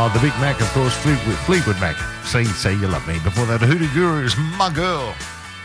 The Big Mac, of course, Fleetwood Mac. Say you love me. Before that, Hoodoo Guru's My Girl.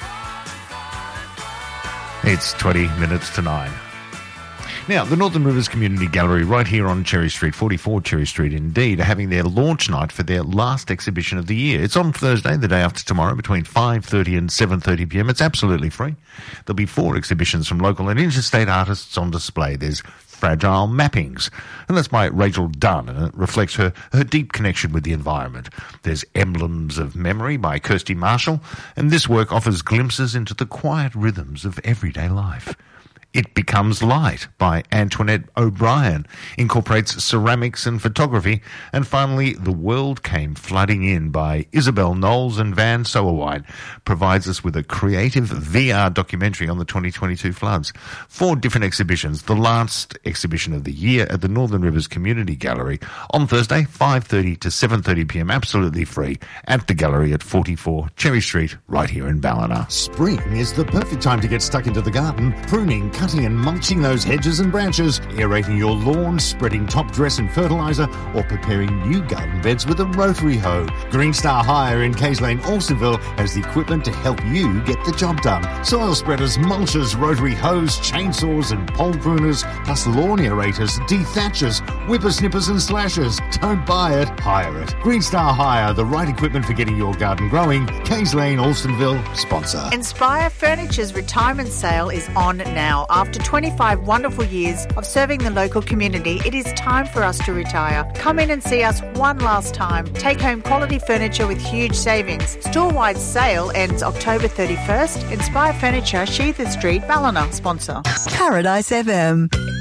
It's 20 minutes to 9. Now, the Northern Rivers Community Gallery right here on Cherry Street, 44 Cherry Street indeed, are having their launch night for their last exhibition of the year. It's on Thursday, the day after tomorrow, between 5:30 and 7:30pm. It's absolutely free. There'll be 4 exhibitions from local and interstate artists on display. There's Fragile Mappings, and that's by Rachel Dunn, and it reflects her deep connection with the environment. There's Emblems of Memory by Kirsty Marshall, and this work offers glimpses into the quiet rhythms of everyday life. It Becomes Light by Antoinette O'Brien incorporates ceramics and photography. And finally, The World Came Flooding In by Isabel Knowles and Van Sowerwine provides us with a creative VR documentary on the 2022 floods. 4 different exhibitions, the last exhibition of the year at the Northern Rivers Community Gallery on Thursday, 5:30 to 7:30pm, absolutely free, at the gallery at 44 Cherry Street, right here in Ballina. Spring is the perfect time to get stuck into the garden, pruning, cutting and mulching those hedges and branches, aerating your lawn, spreading top dress and fertiliser, or preparing new garden beds with a rotary hoe. Green Star Hire in Kays Lane, Alstonville has the equipment to help you get the job done. Soil spreaders, mulchers, rotary hoes, chainsaws and pole pruners, plus lawn aerators, dethatchers, whippersnippers and slashers. Don't buy it, hire it. Green Star Hire, the right equipment for getting your garden growing. Kays Lane, Alstonville, sponsor. Inspire Furniture's retirement sale is on now. After 25 wonderful years of serving the local community, it is time for us to retire. Come in and see us one last time. Take home quality furniture with huge savings. Store-wide sale ends October 31st. Inspire Furniture, Sheether Street, Ballina, sponsor. Paradise FM.